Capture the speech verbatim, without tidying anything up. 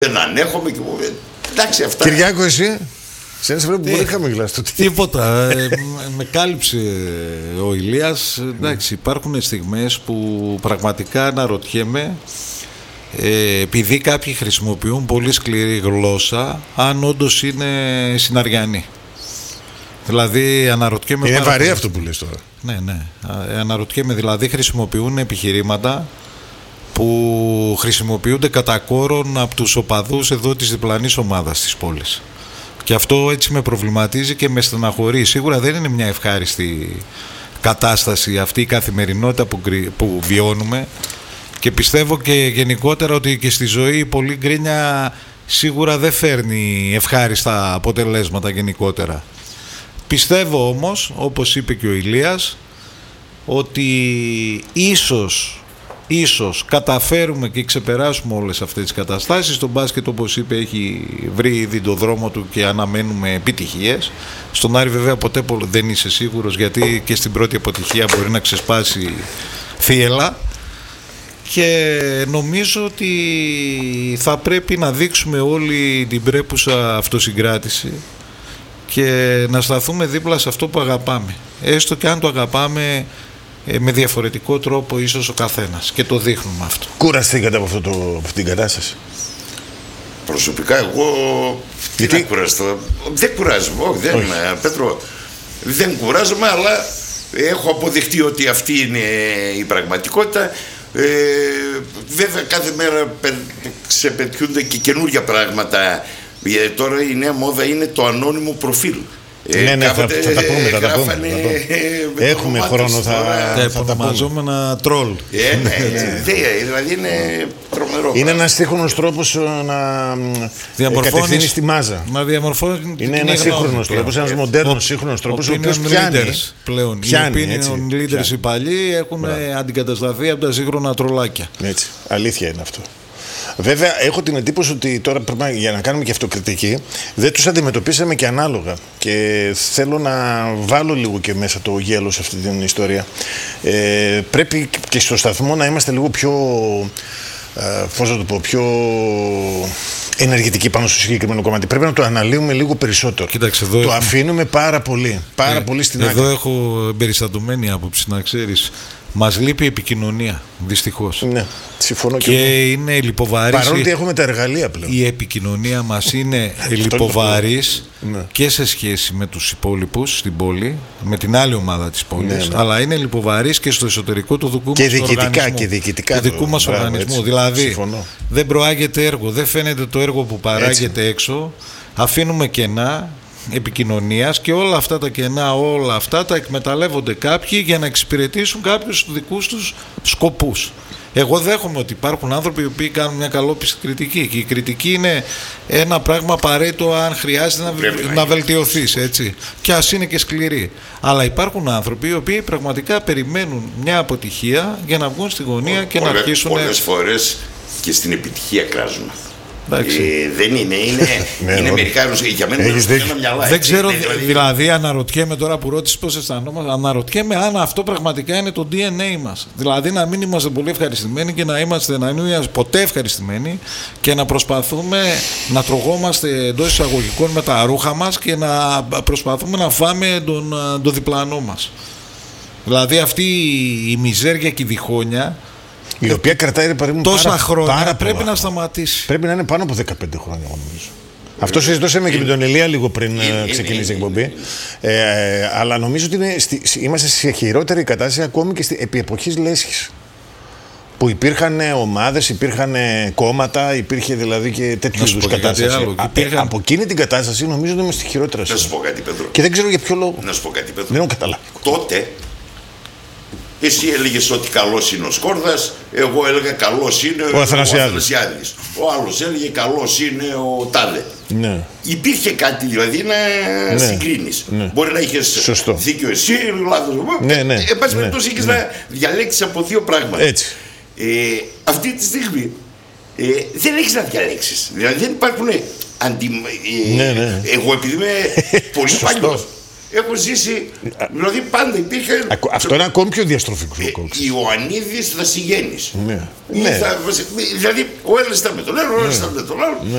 δεν ανέχομαι και μου λέει, εντάξει αυτά. Κυριάκο, εσύ, σε ένα βλέπω πολύ χαμηλά στο τι. Τίποτα. ε, με κάλυψε ο Ηλίας. Εντάξει, υπάρχουν στιγμές που πραγματικά αναρωτιέμαι, ε, επειδή κάποιοι χρησιμοποιούν πολύ σκληρή γλώσσα, αν όντως είναι συναριανοί. Δηλαδή αναρωτιέμαι. Είναι βαρύ πολύ... αυτό που λες τώρα. Ναι, ναι. Αναρωτιέμαι, δηλαδή χρησιμοποιούν επιχειρήματα που χρησιμοποιούνται κατά κόρον από τους οπαδούς εδώ της διπλανής ομάδας της πόλης. Και αυτό έτσι με προβληματίζει και με στεναχωρεί. Σίγουρα δεν είναι μια ευχάριστη κατάσταση αυτή η καθημερινότητα που, που βιώνουμε, και πιστεύω και γενικότερα ότι και στη ζωή η πολλή γκρίνια σίγουρα δεν φέρνει ευχάριστα αποτελέσματα γενικότερα. Πιστεύω όμως, όπως είπε και ο Ηλίας, ότι ίσως Ίσως καταφέρουμε και ξεπεράσουμε όλες αυτές τις καταστάσεις. Το μπάσκετ, όπως είπε, έχει βρει ήδη το δρόμο του και αναμένουμε επιτυχίες. Στον Άρη βέβαια ποτέ δεν είσαι σίγουρος, γιατί και στην πρώτη αποτυχία μπορεί να ξεσπάσει θύελλα. Και νομίζω ότι θα πρέπει να δείξουμε όλη την πρέπουσα αυτοσυγκράτηση και να σταθούμε δίπλα σε αυτό που αγαπάμε. Έστω και αν το αγαπάμε με διαφορετικό τρόπο ίσως ο καθένας, και το δείχνουμε αυτό. Κουραστήκατε από, αυτό το, από αυτή την κατάσταση? Προσωπικά εγώ γιατί δεν κουράζομαι. Δεν κουράζομαι, όχι, δεν, Πέτρο, δεν κουράζομαι, αλλά έχω αποδειχτεί ότι αυτή είναι η πραγματικότητα. Ε, βέβαια κάθε μέρα ξεπετιούνται και καινούργια πράγματα. Ε, τώρα η νέα μόδα είναι το ανώνυμο προφίλ. Ε, ναι, ναι, θα, θα τα πούμε, θα τα πούμε. Ε, Έχουμε χρόνο, θα, θα, θα τα πούμε. Ένα τρόλ. Ε, ναι, δηλαδή είναι τρομερό. Είναι ένας σύγχρονος τρόπος να κατευθύνεις τη μάζα. Να διαμορφώνει. Είναι ένας σύγχρονος τρόπος, ένας μοντέρνος σύγχρονος τρόπος, ο οποίος πιάνει πλέον. Οι opinion leaders οι παλιοί έχουν αντικατασταθεί από τα σύγχρονα τρολάκια. Έτσι, αλήθεια είναι αυτό. Βέβαια, έχω την εντύπωση ότι τώρα πρέπει, για να κάνουμε και αυτοκριτική, δεν τους αντιμετωπίσαμε και ανάλογα. Και θέλω να βάλω λίγο και μέσα το γέλο σε αυτή την ιστορία. Ε, πρέπει και στο σταθμό να είμαστε λίγο πιο, ε, πώς να το πω, πιο ενεργητικοί πάνω στο συγκεκριμένο κομμάτι. Πρέπει να το αναλύουμε λίγο περισσότερο. Κοίταξε, εδώ το έχω... αφήνουμε πάρα πολύ, πάρα ε, πολύ στην άκρη. Εδώ έχω εμπεριστατωμένη άποψη, να ξέρεις. Μας λείπει η επικοινωνία, δυστυχώς. Ναι, συμφωνώ και, και εγώ. είναι λιποβαρής. Παρότι έχουμε τα εργαλεία πλέον. Η επικοινωνία μας είναι λιποβαρής ναι. και σε σχέση με τους υπόλοιπους στην πόλη, με την άλλη ομάδα της πόλης, ναι, ναι. αλλά είναι λιποβαρής και στο εσωτερικό του δικού και μας οργανισμού. Και διοικητικά. Και δικού μας μπράβο, οργανισμού. Έτσι. Δηλαδή, συμφωνώ. δεν προάγεται έργο, δεν φαίνεται το έργο που παράγεται έτσι. Έξω. Αφήνουμε κενά επικοινωνίας και όλα αυτά τα κενά, όλα αυτά τα εκμεταλλεύονται κάποιοι για να εξυπηρετήσουν κάποιους δικούς τους σκοπούς. Εγώ δέχομαι ότι υπάρχουν άνθρωποι οι οποίοι κάνουν μια καλόπιστη κριτική και η κριτική είναι ένα πράγμα απαραίτητο αν χρειάζεται να, να, να βελτιωθείς, έτσι. Και ας είναι και σκληρή. Αλλά υπάρχουν άνθρωποι οι οποίοι πραγματικά περιμένουν μια αποτυχία για να βγουν στη γωνία και πολλές, να αρχίσουν. Πολλές φορές και στην επιτυχία κράζουν. Ε, δεν είναι, είναι, είναι μερικά για μένα δεν είναι μυαλά. Δεν ξέρω, δηλαδή, δηλαδή αναρωτιέμαι τώρα που ρώτησες πώς αισθανόμαστε, αναρωτιέμαι αν αυτό πραγματικά είναι το ντι εν έι μας. Δηλαδή να μην είμαστε πολύ ευχαριστημένοι και να είμαστε να είμαστε ποτέ ευχαριστημένοι και να προσπαθούμε να τρογόμαστε εντός εισαγωγικών με τα ρούχα μας και να προσπαθούμε να φάμε τον, τον διπλανό μας. Δηλαδή αυτή η μιζέρια και η διχόνια, η οποία κρατάει τόσα πάρα, χρόνια πάρα πρέπει πολλά. να σταματήσει. Πρέπει να είναι πάνω από δεκαπέντε χρόνια, νομίζω. Αυτό συζητούσαμε και με τον Ηλία λίγο πριν ξεκινήσει η εκπομπή. Ε, αλλά νομίζω ότι είναι στη, είμαστε σε χειρότερη κατάσταση ακόμη και στη, επί εποχής Λέσχης. Που υπήρχαν ομάδες, υπήρχαν κόμματα, υπήρχε δηλαδή και τέτοιου είδους κατάσταση. Άλλο, Α, υπήρχαν... ε, από εκείνη την κατάσταση νομίζω ότι είμαστε στη χειρότερη. Να σου πω κάτι, Πέτρο. Και δεν ξέρω για ποιο λόγο. Να σου πω κάτι, Πέτρο. Δεν έχω καταλάβει. Τότε εσύ έλεγες ότι καλός είναι ο Σκόρδας, εγώ έλεγα καλός είναι ο, ο Αθανασιάδης. Ο άλλος έλεγε καλός είναι ο Τάδε. Ναι. Υπήρχε κάτι δηλαδή να ναι. συγκρίνεις. Ναι. Μπορεί να είχες δίκιο εσύ, λάθος εγώ. Ναι, ναι. Εν πάση περιπτώσει είχες ναι. να διαλέξεις από δύο πράγματα. Έτσι. Ε, αυτή τη στιγμή ε, δεν έχεις να διαλέξεις. Δηλαδή δεν υπάρχουν αντι... ε, ναι, ναι. Εγώ επειδή είμαι πολύ παλιός. έχω ζήσει. Δηλαδή πάντα υπήρχε. Αυτό είναι ακόμη πιο διαστροφικό. Ιωαννίδης Δασιγέννης. Ναι. Ναι. Θα, δηλαδή ο ένας ήταν με τον άλλο, ο ένας ήταν με τον άλλο. Ναι.